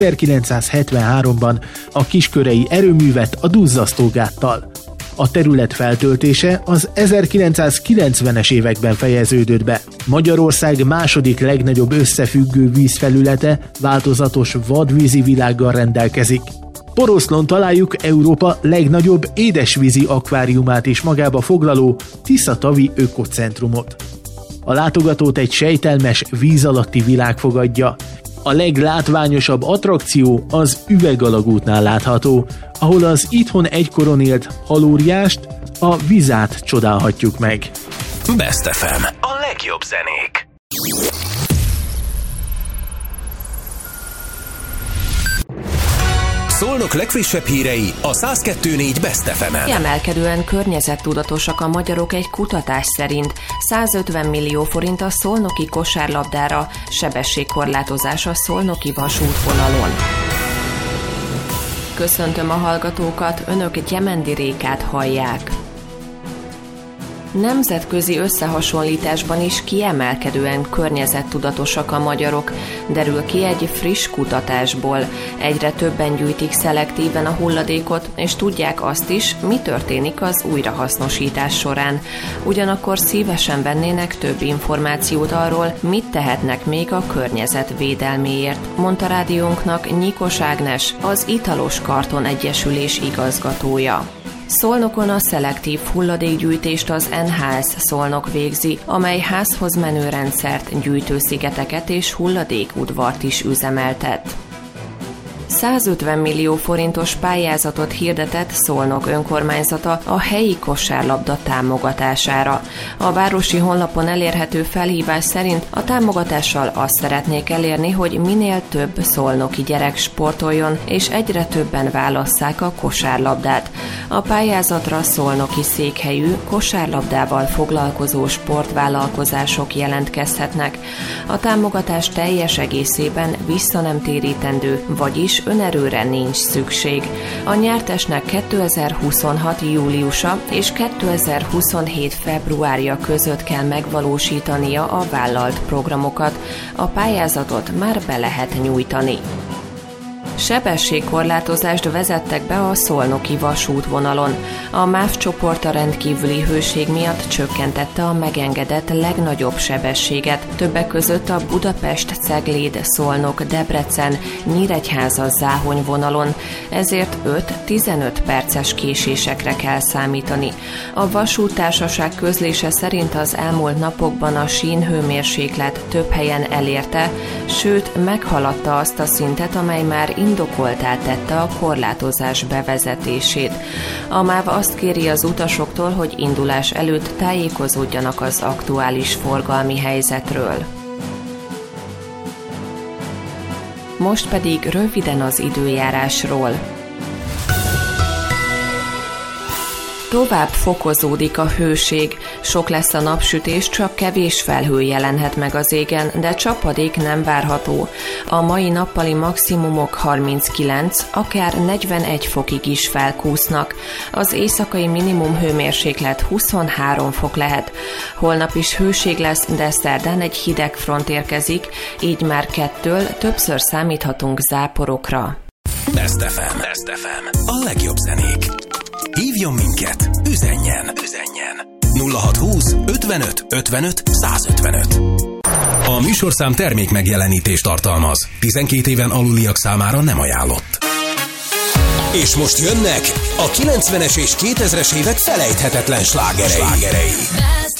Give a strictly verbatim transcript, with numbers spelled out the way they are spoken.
ezerkilencszázhetvenháromban a kiskörei erőművet a duzzasztógáttal. A terület feltöltése az ezerkilencszázkilencvenes években fejeződött be. Magyarország második legnagyobb összefüggő vízfelülete változatos vadvízi világgal rendelkezik. Poroszlón találjuk Európa legnagyobb édesvízi akváriumát is magába foglaló Tisza-tavi ökocentrumot. A látogatót egy sejtelmes víz alatti világ fogadja. A leglátványosabb attrakció az Üvegalagútnál látható, ahol az itthon egykoron élt halóriást, a vizát csodálhatjuk meg. Best ef em. A legjobb zenék. Szolnok legfrissebb hírei a száz kettő pont négy Best ef emen. Kiemelkedően környezettudatosak a magyarok egy kutatás szerint. százötven millió forint a szolnoki kosárlabdára, sebességkorlátozás a szolnoki vasútvonalon. Köszöntöm a hallgatókat, önök Gyemendi Rékát hallják. Nemzetközi összehasonlításban is kiemelkedően környezettudatosak a magyarok, derül ki egy friss kutatásból. Egyre többen gyűjtik szelektíven a hulladékot, és tudják azt is, mi történik az újrahasznosítás során. Ugyanakkor szívesen vennének több információt arról, mit tehetnek még a környezet védelméért, mondta rádiónknak Nyikos Ágnes, az Italos Karton Egyesülés igazgatója. Szolnokon a szelektív hulladékgyűjtést az en há es Szolnok végzi, amely házhoz menő rendszert, gyűjtőszigeteket és hulladékudvart is üzemeltet. százötven millió forintos pályázatot hirdetett Szolnok önkormányzata a helyi kosárlabda támogatására. A városi honlapon elérhető felhívás szerint a támogatással azt szeretnék elérni, hogy minél több szolnoki gyerek sportoljon, és egyre többen válasszák a kosárlabdát. A pályázatra szolnoki székhelyű, kosárlabdával foglalkozó sportvállalkozások jelentkezhetnek. A támogatás teljes egészében visszanemtérítendő, vagyis önerőre nincs szükség. A nyertesnek kétezer-huszonhat júliusa és kétezer-huszonhét februárja között kell megvalósítania a vállalt programokat. A pályázatot már be lehet nyújtani. Sebességkorlátozást vezettek be a szolnoki vasútvonalon. A MÁV csoport a rendkívüli hőség miatt csökkentette a megengedett legnagyobb sebességet, többek között a Budapest-Cegléd-Szolnok-Debrecen-Nyíregyháza-Záhony vonalon, ezért öt-tizenöt perces késésekre kell számítani. A vasúttársaság közlése szerint az elmúlt napokban a sínhőmérséklet több helyen elérte, sőt meghaladta azt a szintet, amely már indokoltá tette a korlátozás bevezetését. A MÁV azt kéri az utasoktól, hogy indulás előtt tájékozódjanak az aktuális forgalmi helyzetről. Most pedig röviden az időjárásról. Tovább fokozódik a hőség, sok lesz a napsütés, csak kevés felhő jelenhet meg az égen, de csapadék nem várható. A mai nappali maximumok harminckilenc, akár negyvenegy fokig is felkúsznak. Az éjszakai minimum hőmérséklet huszonhárom fok lehet. Holnap is hőség lesz, de szerdán egy hideg front érkezik, így már kettől többször számíthatunk záporokra. Best ef em. Best ef em. A legjobb zenék. Hívjon minket, üzenjen, üzenjen. nulla hatszázhúsz ötvenöt ötvenöt százötvenöt. A műsorszám termék megjelenítést tartalmaz. tizenkét éven aluliak számára nem ajánlott. És most jönnek a kilencvenes és kétezres évek felejthetetlen slágerei. slágerei.